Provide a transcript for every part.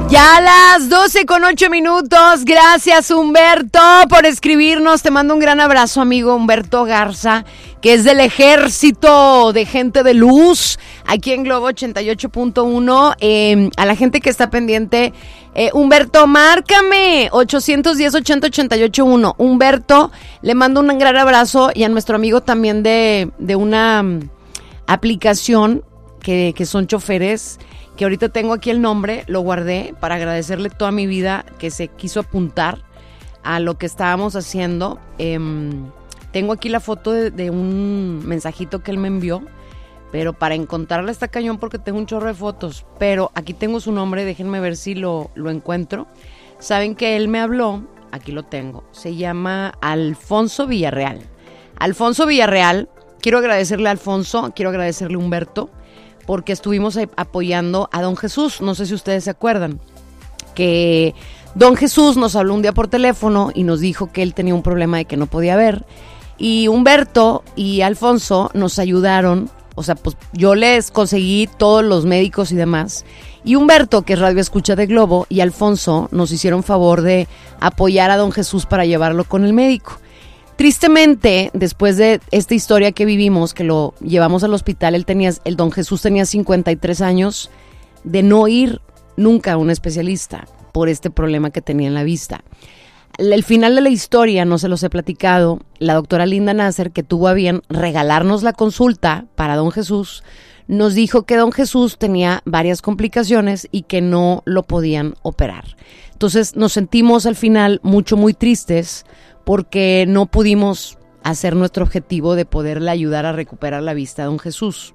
Ya a las 12:08. Gracias, Humberto, por escribirnos. Te mando un gran abrazo, amigo Humberto Garza, que es del ejército de gente de luz, aquí en Globo 88.1. A la gente que está pendiente, Humberto, márcame 810-80-88-1. Humberto, le mando un gran abrazo, y a nuestro amigo también de una aplicación que son choferes, que ahorita tengo aquí el nombre, lo guardé para agradecerle toda mi vida que se quiso apuntar a lo que estábamos haciendo. Tengo aquí la foto de un mensajito que él me envió, pero para encontrarla está cañón porque tengo un chorro de fotos, pero aquí tengo su nombre, déjenme ver si lo encuentro. Saben que él me habló, aquí lo tengo, se llama Alfonso Villarreal. Alfonso Villarreal, quiero agradecerle a Alfonso, quiero agradecerle a Humberto, porque estuvimos apoyando a Don Jesús. No sé si ustedes se acuerdan que Don Jesús nos habló un día por teléfono y nos dijo que él tenía un problema de que no podía ver, y Humberto y Alfonso nos ayudaron. O sea, pues yo les conseguí todos los médicos y demás, y Humberto, que es radio escucha de Globo, y Alfonso nos hicieron favor de apoyar a Don Jesús para llevarlo con el médico. Tristemente, después de esta historia que vivimos, que lo llevamos al hospital, el Don Jesús tenía 53 años de no ir nunca a un especialista por este problema que tenía en la vista. El final de la historia no se los he platicado. La doctora Linda Nasser, que tuvo a bien regalarnos la consulta para Don Jesús, nos dijo que Don Jesús tenía varias complicaciones y que no lo podían operar. Entonces nos sentimos al final muy tristes, porque no pudimos hacer nuestro objetivo de poderle ayudar a recuperar la vista a Don Jesús.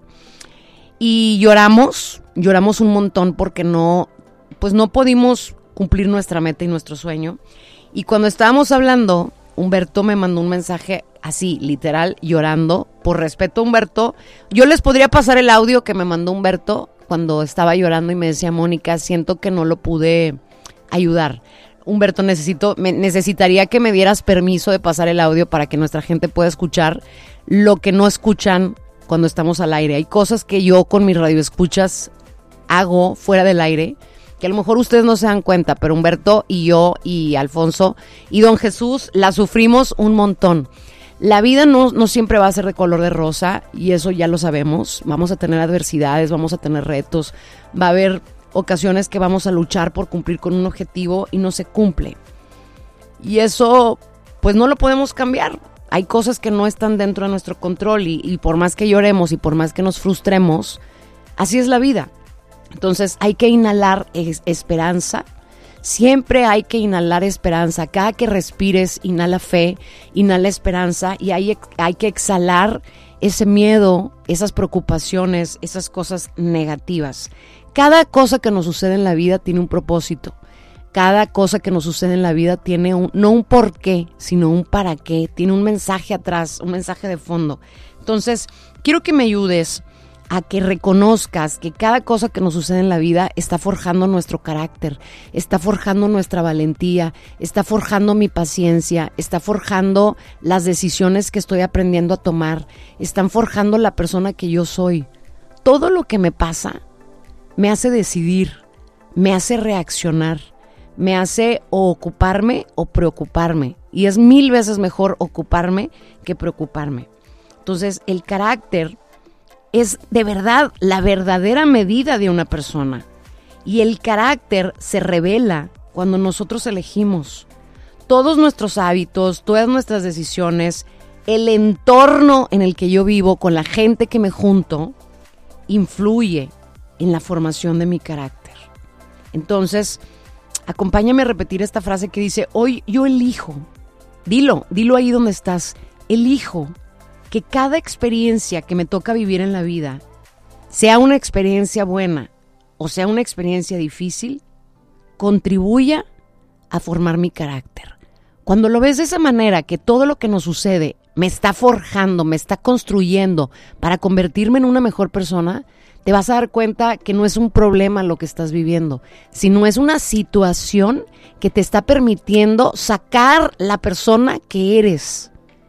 Y lloramos un montón porque no pudimos cumplir nuestra meta y nuestro sueño. Y cuando estábamos hablando, Humberto me mandó un mensaje así, literal, llorando. Por respeto a Humberto, yo les podría pasar el audio que me mandó Humberto cuando estaba llorando y me decía: Mónica, siento que no lo pude ayudar. Humberto, necesitaría que me dieras permiso de pasar el audio para que nuestra gente pueda escuchar lo que no escuchan cuando estamos al aire. Hay cosas que yo con mis radioescuchas hago fuera del aire, que a lo mejor ustedes no se dan cuenta, pero Humberto y yo y Alfonso y Don Jesús la sufrimos un montón. La vida no siempre va a ser de color de rosa, y eso ya lo sabemos. Vamos a tener adversidades, vamos a tener retos, va a haber ocasiones que vamos a luchar por cumplir con un objetivo y no se cumple. Y eso, pues no lo podemos cambiar. Hay cosas que no están dentro de nuestro control, y por más que lloremos y por más que nos frustremos, así es la vida. Entonces hay que inhalar esperanza. Siempre hay que inhalar esperanza. Cada que respires, inhala fe, inhala esperanza, y hay que exhalar ese miedo, esas preocupaciones, esas cosas negativas. Cada cosa que nos sucede en la vida tiene un propósito. Cada cosa que nos sucede en la vida tiene no un por qué, sino un para qué. Tiene un mensaje atrás, un mensaje de fondo. Entonces, quiero que me ayudes a que reconozcas que cada cosa que nos sucede en la vida está forjando nuestro carácter, está forjando nuestra valentía, está forjando mi paciencia, está forjando las decisiones que estoy aprendiendo a tomar, están forjando la persona que yo soy. Todo lo que me pasa me hace decidir, me hace reaccionar, me hace o ocuparme o preocuparme. Y es 1000 veces mejor ocuparme que preocuparme. Entonces, el carácter es de verdad la verdadera medida de una persona. Y el carácter se revela cuando nosotros elegimos. Todos nuestros hábitos, todas nuestras decisiones, el entorno en el que yo vivo, con la gente que me junto, influye en la formación de mi carácter. Entonces, acompáñame a repetir esta frase que dice: hoy yo elijo, dilo ahí donde estás, elijo que cada experiencia que me toca vivir en la vida, sea una experiencia buena o sea una experiencia difícil, contribuya a formar mi carácter. Cuando lo ves de esa manera, que todo lo que nos sucede me está forjando, me está construyendo para convertirme en una mejor persona, te vas a dar cuenta que no es un problema lo que estás viviendo, sino es una situación que te está permitiendo sacar la persona que eres,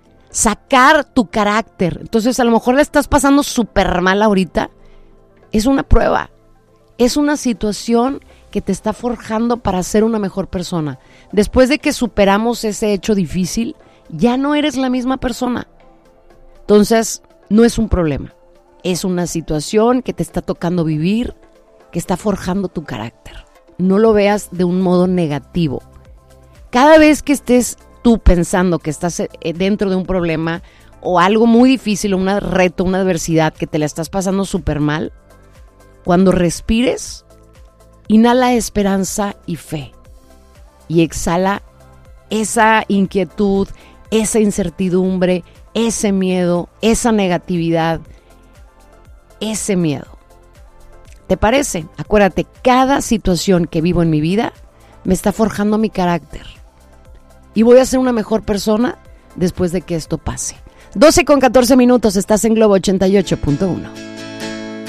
sacar tu carácter. Entonces, a lo mejor le estás pasando súper mal ahorita, es una prueba. es una situación que te está forjando para ser una mejor persona. Después de que superamos ese hecho difícil, ya no eres la misma persona. Entonces, no es un problema. Es una situación que te está tocando vivir, que está forjando tu carácter. No lo veas de un modo negativo. Cada vez que estés tú pensando que estás dentro de un problema o algo muy difícil, un reto, una adversidad, que te la estás pasando súper mal, cuando respires, inhala esperanza y fe y exhala esa inquietud, esa incertidumbre, ese miedo, esa negatividad, ese miedo. ¿Te parece? Acuérdate, cada situación que vivo en mi vida me está forjando mi carácter y voy a ser una mejor persona después de que esto pase. 12:14 minutos, estás en Globo 88.1.